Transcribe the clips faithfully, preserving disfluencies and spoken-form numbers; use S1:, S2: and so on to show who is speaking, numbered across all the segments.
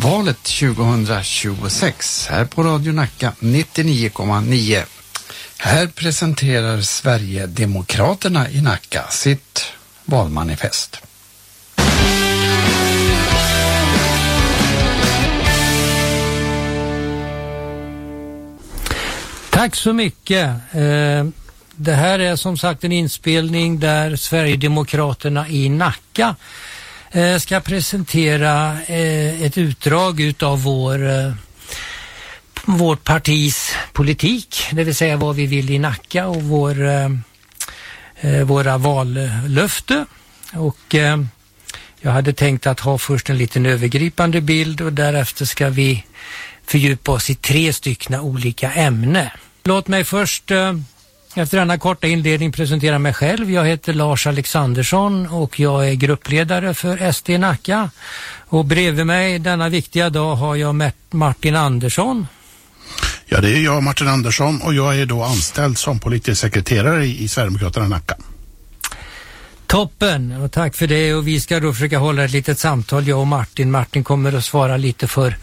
S1: valet tjugohundratjugosex här på Radio Nacka nittionio komma nio. Här presenterar Sverigedemokraterna i Nacka sitt valmanifest.
S2: Tack så mycket. Det här är som sagt en inspelning där Sverigedemokraterna i Nacka ska presentera ett utdrag utav vår, vårt partis politik, det vill säga vad vi vill i Nacka och vår, våra vallöfte. Och jag hade tänkt att ha först en liten övergripande bild och därefter ska vi fördjupa oss i tre stycken olika ämnen. Låt mig först efter denna korta inledning presentera mig själv. Jag heter Lars Alexandersson och jag är gruppledare för S D Nacka. Och bredvid mig denna viktiga dag har jag Martin Andersson.
S3: Ja, det är jag, Martin Andersson, och jag är då anställd som politisk sekreterare i, i Sverigedemokraterna Nacka.
S2: Toppen, och tack för det. Och vi ska då försöka hålla ett litet samtal, jag och Martin. Martin kommer att svara lite för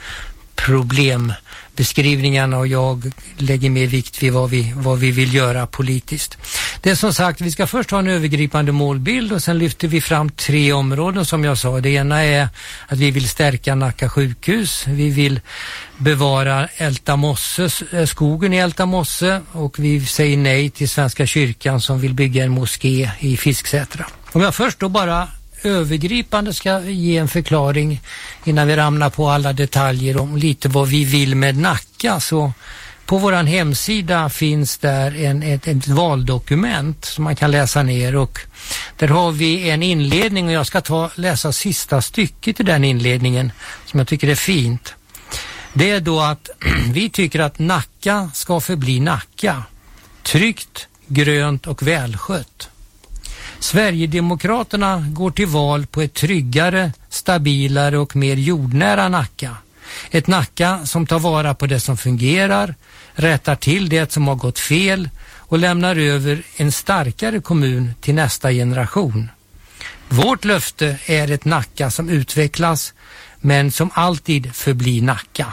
S2: problembeskrivningarna och jag lägger mer vikt vid vad vi, vad vi vill göra politiskt. Det är som sagt, vi ska först ha en övergripande målbild och sen lyfter vi fram tre områden som jag sa. Det ena är att vi vill stärka Nacka sjukhus, vi vill bevara Ältamosse, skogen i Ältamosse och vi säger nej till Svenska kyrkan som vill bygga en moské i Fisksätra. Om jag först då bara övergripande ska ge en förklaring innan vi ramlar på alla detaljer om lite vad vi vill med Nacka, så på våran hemsida finns där en, ett, ett valdokument som man kan läsa ner och där har vi en inledning och jag ska ta läsa sista stycket i den inledningen som jag tycker är fint. Det är då att vi tycker att Nacka ska förbli Nacka, tryggt, grönt och välskött. Sverigedemokraterna går till val på ett tryggare, stabilare och mer jordnära Nacka. Ett Nacka som tar vara på det som fungerar, rättar till det som har gått fel och lämnar över en starkare kommun till nästa generation. Vårt löfte är ett Nacka som utvecklas men som alltid förblir Nacka.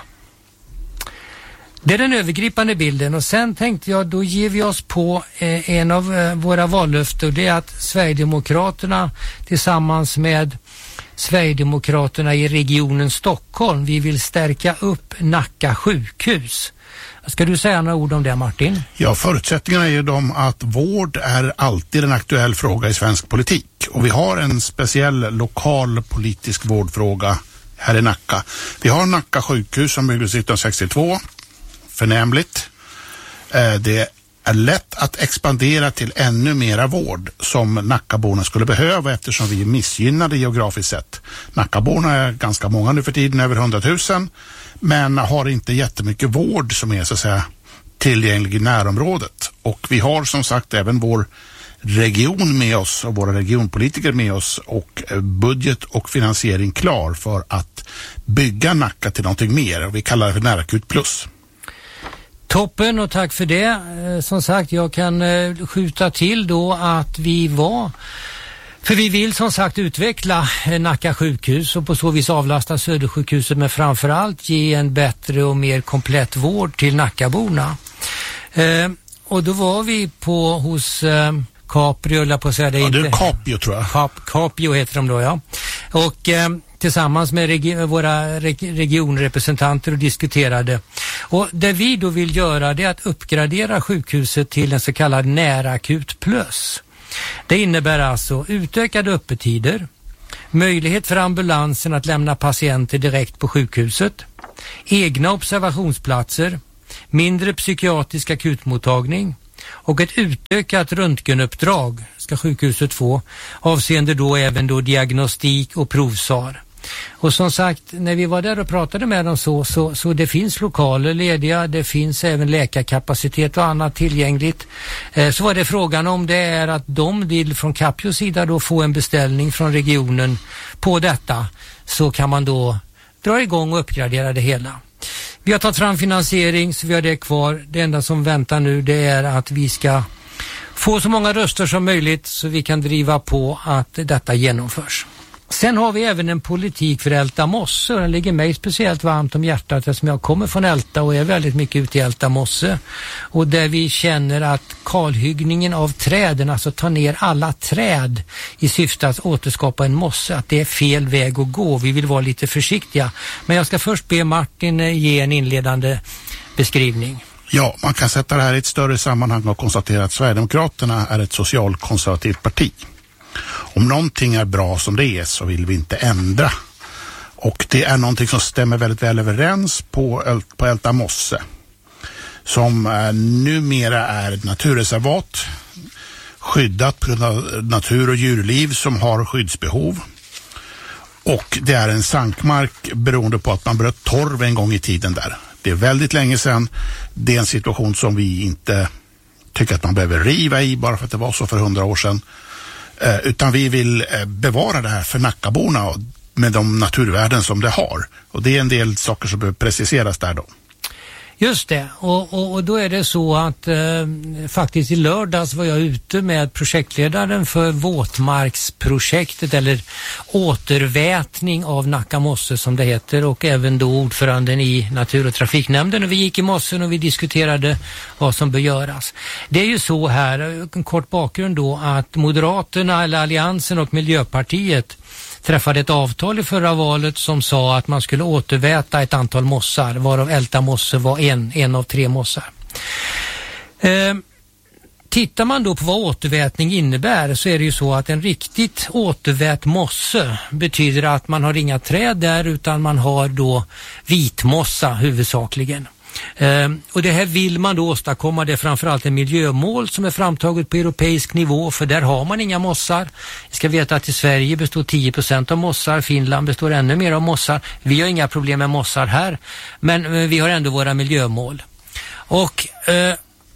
S2: Det är den övergripande bilden och sen tänkte jag då ger vi oss på eh, en av eh, våra vallöften och det är att Sverigedemokraterna tillsammans med Sverigedemokraterna i regionen Stockholm, vi vill stärka upp Nacka sjukhus. Ska du säga några ord om det, Martin?
S3: Ja, förutsättningarna är ju de att vård är alltid en aktuell fråga i svensk politik och vi har en speciell lokal politisk vårdfråga här i Nacka. Vi har Nacka sjukhus som byggdes nittonhundrasextiotvå. Förnämligt. Det är lätt att expandera till ännu mera vård som Nackaborna skulle behöva eftersom vi är missgynnade geografiskt sett. Nackaborna är ganska många nu för tiden, över hundratusen, men har inte jättemycket vård som är så att säga tillgänglig i närområdet. Och vi har som sagt även vår region med oss och våra regionpolitiker med oss och budget och finansiering klar för att bygga Nacka till någonting mer och vi kallar det för Närakut plus.
S2: Toppen och tack för det. Som sagt, jag kan skjuta till då att vi var, för vi vill som sagt utveckla Nacka sjukhus och på så vis avlasta Södersjukhuset men framförallt ge en bättre och mer komplett vård till Nackaborna. Eh, och då var vi på hos eh, Capio, eller på att säga det
S3: ja,
S2: inte.
S3: det är Capio tror jag.
S2: Cap, Capio heter de då, ja. Och eh, tillsammans med regi- våra reg- regionrepresentanter och diskuterade. Och det vi då vill göra det är att uppgradera sjukhuset till en så kallad Närakut plus. Det innebär alltså utökade öppettider, möjlighet för ambulansen att lämna patienter direkt på sjukhuset, egna observationsplatser, mindre psykiatrisk akutmottagning och ett utökat röntgenuppdrag ska sjukhuset få avseende då även då diagnostik och provsvar. Och som sagt, när vi var där och pratade med dem så, så, så det finns lokaler lediga, det finns även läkarkapacitet och annat tillgängligt. Eh, så var det frågan om det är att de vill från Capios sida då få en beställning från regionen på detta, så kan man då dra igång och uppgradera det hela. Vi har tagit fram finansiering så vi har det kvar. Det enda som väntar nu det är att vi ska få så många röster som möjligt så vi kan driva på att detta genomförs. Sen har vi även en politik för Älta mosse, och den ligger mig speciellt varmt om hjärtat eftersom jag kommer från Älta och är väldigt mycket ute i Älta mosse. Och där vi känner att kalhyggningen av träden, alltså ta ner alla träd i syfte att återskapa en mosse, att det är fel väg att gå. Vi vill vara lite försiktiga. Men jag ska först be Martin ge en inledande beskrivning.
S3: Ja, man kan sätta det här i ett större sammanhang och konstatera att Sverigedemokraterna är ett socialkonservativt parti. Om någonting är bra som det är så vill vi inte ändra. Och det är någonting som stämmer väldigt väl överens på, på Älta mosse. Som är, numera är ett naturreservat. Skyddat på grund av natur- och djurliv som har skyddsbehov. Och det är en sankmark beroende på att man bröt torv en gång i tiden där. Det är väldigt länge sedan. Det är en situation som vi inte tycker att man behöver riva i bara för att det var så för hundra år sedan. Eh, utan vi vill eh, bevara det här för Nackaborna med de naturvärden som det har. Och det är en del saker som behöver preciseras där då.
S2: Just det, och, och, och då är det så att eh, faktiskt i lördags var jag ute med projektledaren för våtmarksprojektet eller återvätning av Nacka mosse som det heter, och även då ordföranden i natur- och trafiknämnden, och vi gick i mossen och vi diskuterade vad som bör göras. Det är ju så här, en kort bakgrund då, att Moderaterna eller Alliansen och Miljöpartiet träffade ett avtal i förra valet som sa att man skulle återväta ett antal mossar, varav Älta mosse var en, en av tre mossar. Eh, tittar man då på vad återvätning innebär så är det ju så att en riktigt återvät mosse betyder att man har inga träd där utan man har då vitmossa huvudsakligen. Uh, och det här vill man då åstadkomma, det är framförallt en miljömål som är framtaget på europeisk nivå, för där har man inga mossar. Vi ska veta att i Sverige består tio procent av mossar, Finland består ännu mer av mossar. Vi har inga problem med mossar här, men uh, vi har ändå våra miljömål. Och uh,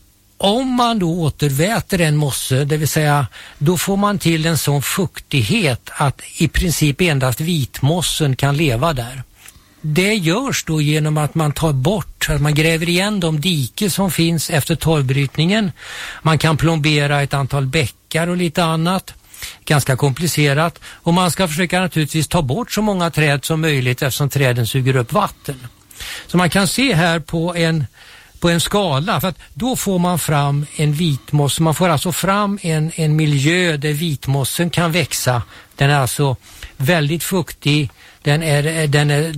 S2: om man då återväter en mosse, det vill säga då får man till en sån fuktighet att i princip endast vitmossen kan leva där. Det görs då genom att man tar bort, att man gräver igen de diken som finns efter torvbrytningen. Man kan plombera ett antal bäckar och lite annat. Ganska komplicerat. Och man ska försöka naturligtvis ta bort så många träd som möjligt eftersom träden suger upp vatten. Så man kan se här på en, på en skala, för att då får man fram en vitmosse. Man får alltså fram en, en miljö där vitmossen kan växa. Den är alltså väldigt fuktig. Den, är, den är,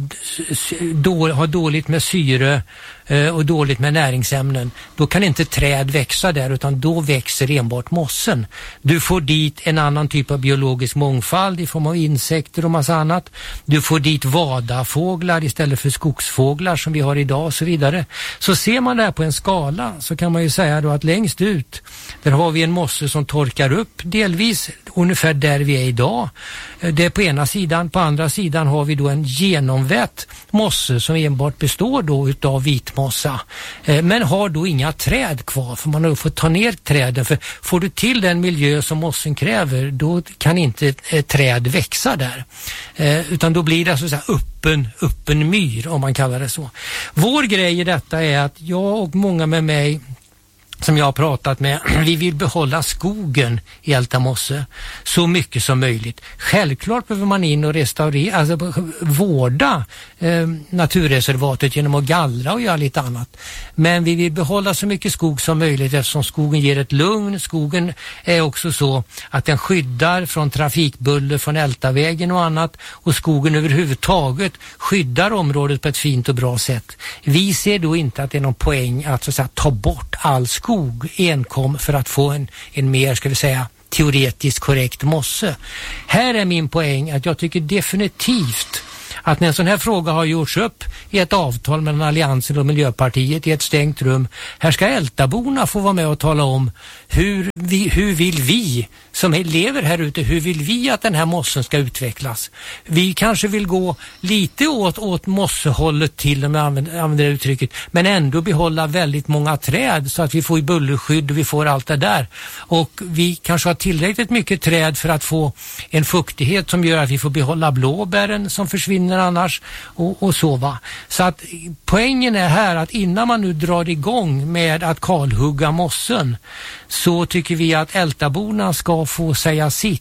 S2: då, har dåligt med syre eh, och dåligt med näringsämnen. Då kan inte träd växa där utan då växer enbart mossen. Du får dit en annan typ av biologisk mångfald i form av insekter och massa annat. Du får dit vadafåglar istället för skogsfåglar som vi har idag och så vidare. Så ser man det här på en skala så kan man ju säga då att längst ut där har vi en mosse som torkar upp delvis ungefär där vi är idag. Det är på ena sidan, på andra sidan har vi då en genomvett mosse som enbart består då utav vitmossa. Eh, men har då inga träd kvar, för man har fått ta ner träden. För får du till den miljö som mossen kräver, då kan inte eh, träd växa där. Eh, utan då blir det så att säga öppen, öppen myr, om man kallar det så. Vår grej i detta är att jag och många med mig som jag har pratat med, vi vill behålla skogen i Älta mosse så mycket som möjligt. Självklart behöver man in och restaurera, alltså vårda eh, naturreservatet genom att gallra och göra lite annat. Men vi vill behålla så mycket skog som möjligt eftersom skogen ger ett lugn. Skogen är också så att den skyddar från trafikbuller från Ältavägen och annat, och skogen överhuvudtaget skyddar området på ett fint och bra sätt. Vi ser då inte att det är någon poäng att, så att säga, ta bort all skog enkom för att få en, en mer, ska vi säga, teoretiskt korrekt mosse. Här är min poäng att jag tycker definitivt att när en sån här fråga har gjorts upp i ett avtal mellan Alliansen och Miljöpartiet i ett stängt rum, här ska Ältaborna få vara med och tala om hur, vi, hur vill vi som lever här ute, hur vill vi att den här mossen ska utvecklas. Vi kanske vill gå lite åt, åt mossehållet till, om jag använder, använder det uttrycket, men ändå behålla väldigt många träd så att vi får bullerskydd och vi får allt det där. Och vi kanske har tillräckligt mycket träd för att få en fuktighet som gör att vi får behålla blåbären som försvinner annars och, och så va. Så att poängen är här att innan man nu drar igång med att kalhugga mossen så tycker vi att Ältaborna ska få säga sitt.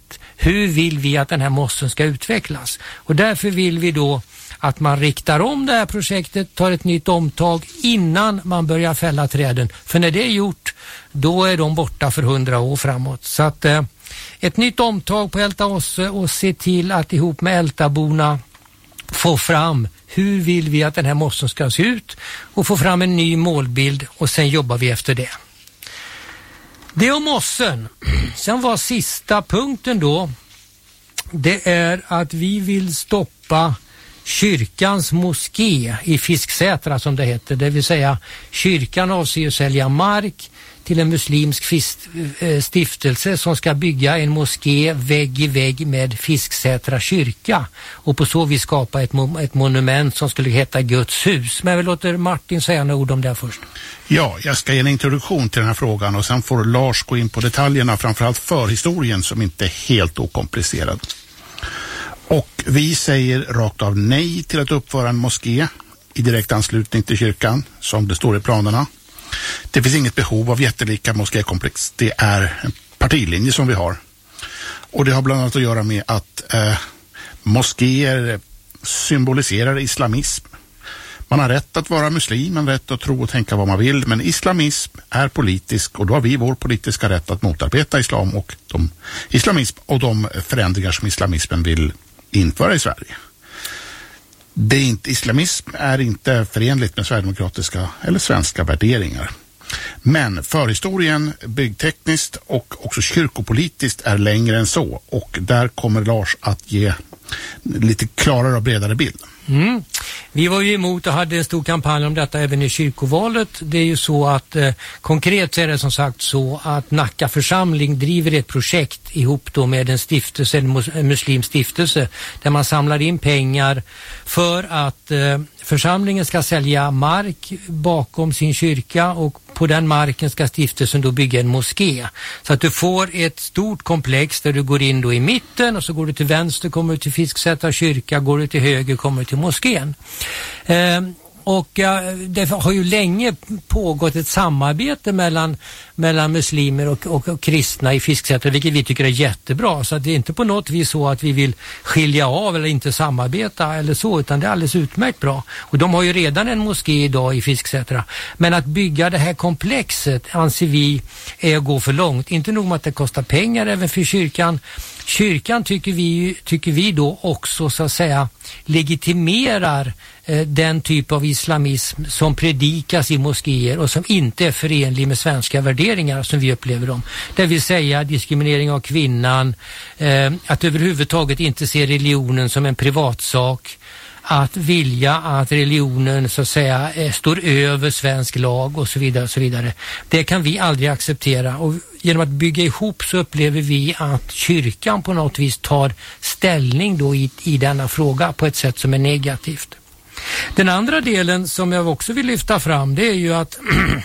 S2: hur vill vi att den här mossen ska utvecklas? Och därför vill vi då att man riktar om det här projektet, tar ett nytt omtag innan man börjar fälla träden. För när det är gjort, då är de borta för hundra år framåt. Så att eh, ett nytt omtag på Älta Osse och se till att ihop med ältaborna få fram hur vill vi att den här mossen ska se ut och få fram en ny målbild och sen jobbar vi efter det. Det om mossen. Sen var sista punkten då, det är att vi vill stoppa kyrkans moské i Fisksätra som det heter. Det vill säga kyrkan avser att sälja mark till en muslimsk fist, äh, stiftelse som ska bygga en moské vägg i vägg med Fisksätra kyrka och på så vis skapa ett, mo- ett monument som skulle heta Guds hus. Men vi låter Martin säga några ord om det först.
S3: Ja, jag ska ge en introduktion till den här frågan och sen får Lars gå in på detaljerna, framförallt förhistorien som inte är helt okomplicerad. Och vi säger rakt av nej till att uppföra en moské i direkt anslutning till kyrkan som det står i planerna. Det finns inget behov av jättelika moskékomplex. Det är en partilinje som vi har. Och det har bland annat att göra med att eh, moskéer symboliserar islamism. Man har rätt att vara muslim, man har rätt att tro och tänka vad man vill, men islamism är politisk och då har vi vår politiska rätt att motarbeta islam och de, islamism och de förändringar som islamismen vill införa i Sverige. Det är inte, islamism är inte förenligt med sverigedemokratiska eller svenska värderingar. Men förhistorien byggtekniskt och också kyrkopolitiskt är längre än så. Och där kommer Lars att ge lite klarare och bredare bild.
S2: Mm. Vi var ju emot och hade en stor kampanj om detta även i kyrkovalet. Det är ju så att eh, konkret är det som sagt så att Nacka församling driver ett projekt ihop då med en stiftelse, en, mus- en muslim stiftelse där man samlar in pengar för att eh, församlingen ska sälja mark bakom sin kyrka och på den marken ska stiftelsen då bygga en moské. Så att du får ett stort komplex där du går in då i mitten och så går du till vänster, kommer du till Fisksätra kyrka, går du till höger, kommer du till moskén. Eh, och eh, det har ju länge pågått ett samarbete mellan, mellan muslimer och, och, och kristna i Fisksätra, vilket vi tycker är jättebra. Så att det är inte på något vis så att vi vill skilja av eller inte samarbeta eller så, utan det är alldeles utmärkt bra. Och de har ju redan en moské idag i Fisksätra. Men att bygga det här komplexet anser vi är att gå för långt. Inte nog med att det kostar pengar även för kyrkan. Kyrkan tycker vi, tycker vi då också så att säga legitimerar eh, den typ av islamism som predikas i moskéer och som inte är förenlig med svenska värderingar som vi upplever dem. Det vill säga diskriminering av kvinnan, eh, att överhuvudtaget inte se religionen som en privatsak, att vilja att religionen så att säga står över svensk lag och så vidare och så vidare. Det kan vi aldrig acceptera och genom att bygga ihop så upplever vi att kyrkan på något vis tar ställning då i, i denna fråga på ett sätt som är negativt. Den andra delen som jag också vill lyfta fram det är ju att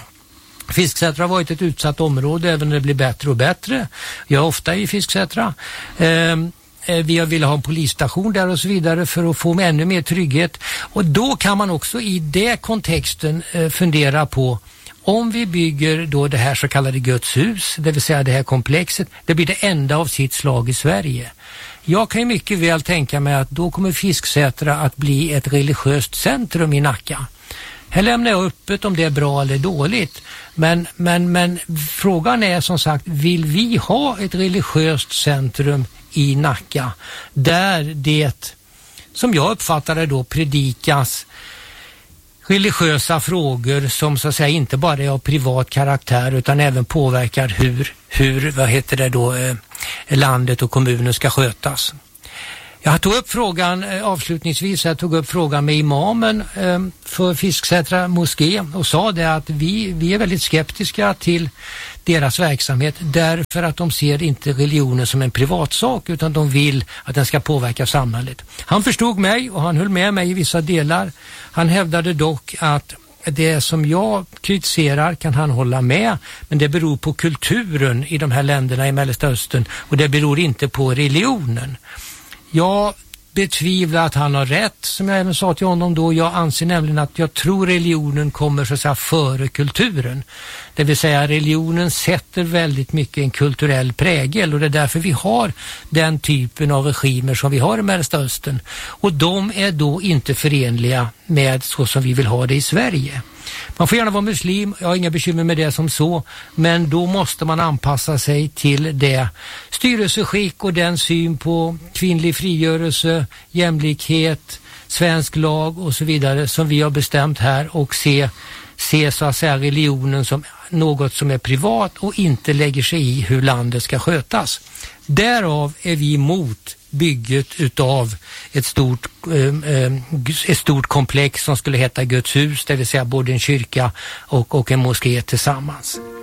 S2: Fisksätra har varit ett utsatt område även när det blir bättre och bättre. Jag är ofta i Fisksätra. Ehm, Vi vill ha en polisstation där och så vidare för att få ännu mer trygghet. Och då kan man också i det kontexten fundera på om vi bygger då det här så kallade Guds hus, det vill säga det här komplexet, det blir det enda av sitt slag i Sverige. Jag kan ju mycket väl tänka mig att då kommer Fisksätra att bli ett religiöst centrum i Nacka. Här lämnar jag öppet om det är bra eller dåligt. Men, men, men frågan är som sagt, vill vi ha ett religiöst centrum i Nacka där det, som jag uppfattar det då, predikas religiösa frågor som så att säga inte bara är av privat karaktär utan även påverkar hur, hur vad heter det då, eh, landet och kommunen ska skötas. Jag tog upp frågan eh, avslutningsvis, jag tog upp frågan med imamen eh, för Fisksätra moské och sa det att vi, vi är väldigt skeptiska till deras verksamhet därför att de ser inte religionen som en privatsak utan de vill att den ska påverka samhället. Han förstod mig och han höll med mig i vissa delar. Han hävdade dock att det som jag kritiserar kan han hålla med, men det beror på kulturen i de här länderna i Mellanöstern och det beror inte på religionen. Jag betvivla att han har rätt, som jag även sa till honom då. Jag anser nämligen att jag tror religionen kommer så att säga före kulturen. Det vill säga religionen sätter väldigt mycket en kulturell prägel, och det är därför vi har den typen av regimer som vi har i Mellanöstern. Och de är då inte förenliga med så som vi vill ha det i Sverige. Man får gärna vara muslim, jag har inga bekymmer med det som så, men då måste man anpassa sig till det styrelseskick och den syn på kvinnlig frigörelse, jämlikhet, svensk lag och så vidare som vi har bestämt här, och se, se så att säga religionen som något som är privat och inte lägger sig i hur landet ska skötas. Därav är vi emot bygget utav ett stort, eh, ett stort komplex som skulle heta Guds hus, det vill säga både en kyrka och, och en moské tillsammans.